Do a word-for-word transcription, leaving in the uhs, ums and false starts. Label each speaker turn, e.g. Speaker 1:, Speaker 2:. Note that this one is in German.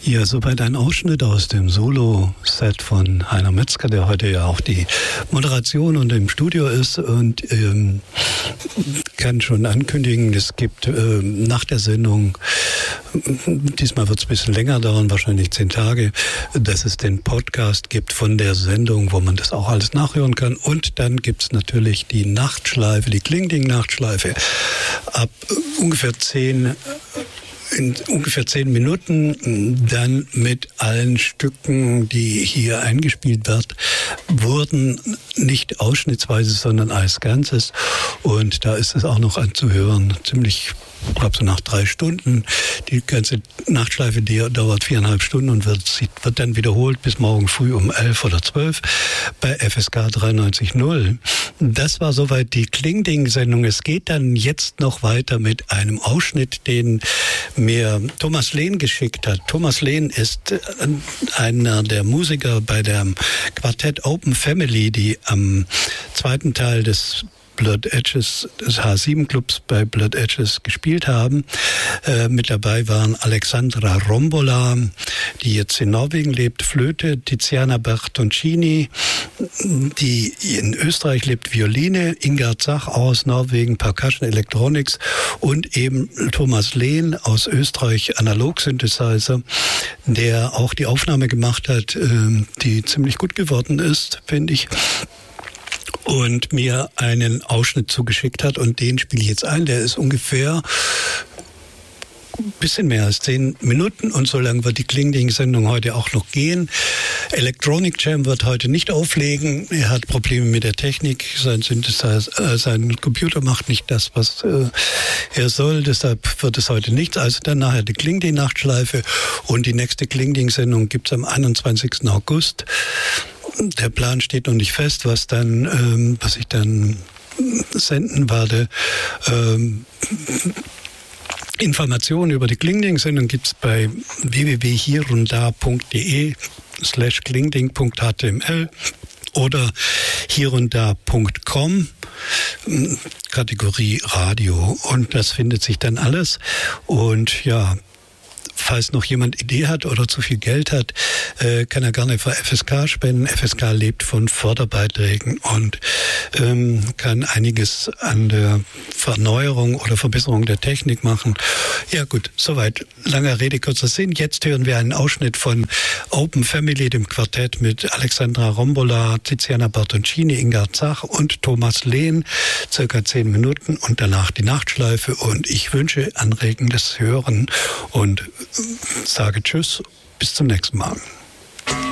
Speaker 1: Ja, soweit ein Ausschnitt aus dem Solo-Set von Heiner Metzger, der heute ja auch die Moderation und im Studio ist, und ähm, kann schon ankündigen, es gibt ähm, nach der Sendung, diesmal wird es ein bisschen länger dauern, wahrscheinlich zehn Tage, dass es den Podcast gibt von der Sendung, wo man das auch alles nachhören kann. Und dann gibt es natürlich die Nachtschleife, die Klingding-Nachtschleife ab ungefähr zehn in ungefähr zehn Minuten, dann mit allen Stücken, die hier eingespielt wird, wurden nicht ausschnittsweise, sondern als Ganzes. Und da ist es auch noch anzuhören, ziemlich, ich glaube so nach drei Stunden. Die ganze Nachtschleife die dauert viereinhalb Stunden und wird, wird dann wiederholt bis morgen früh um elf oder zwölf bei F S K dreiundneunzig null. Das war soweit die Klingding-Sendung. Es geht dann jetzt noch weiter mit einem Ausschnitt, den mir Thomas Lehn geschickt hat. Thomas Lehn ist einer der Musiker bei dem Quartett Open Family, die am zweiten Teil des Blood Edges, des H sieben Clubs bei Blood Edges gespielt haben. Äh, mit dabei waren Alexandra Rombola, die jetzt in Norwegen lebt, Flöte, Tiziana Bertoncini, die in Österreich lebt, Violine, Inga Zach aus Norwegen, Percussion Electronics, und eben Thomas Lehn aus Österreich, Analog-Synthesizer, der auch die Aufnahme gemacht hat, äh, die ziemlich gut geworden ist, finde ich. Und mir einen Ausschnitt zugeschickt hat, und den spiele ich jetzt ein. Der ist ungefähr ein bisschen mehr als zehn Minuten, und so lange wird die Klingding-Sendung heute auch noch gehen. Electronic Jam wird heute nicht auflegen. Er hat Probleme mit der Technik. Sein Synthesizer, äh, sein Computer macht nicht das, was äh, er soll. Deshalb wird es heute nichts. Also dann nachher die Klingding-Nachtschleife, und die nächste Klingding-Sendung gibt es am einundzwanzigsten August. Der Plan steht noch nicht fest, was dann, ähm, was ich dann senden werde. Ähm, Informationen über die Klingding-Sendung gibt es bei w w w punkt hierundda.de slash klingding.html oder hierundda punkt com, Kategorie Radio. Und das findet sich dann alles. Und ja, falls noch jemand Idee hat oder zu viel Geld hat, äh, kann er gerne für F S K spenden. F S K lebt von Förderbeiträgen und ähm, kann einiges an der Verneuerung oder Verbesserung der Technik machen. Ja gut, soweit. Langer Rede, kurzer Sinn. Jetzt hören wir einen Ausschnitt von Open Family, dem Quartett mit Alexandra Rombola, Tiziana Bertoncini, Inga Zach und Thomas Lehn. Circa zehn Minuten, und danach die Nachtschleife. Und ich wünsche anregendes Hören und sage Tschüss, bis zum nächsten Mal.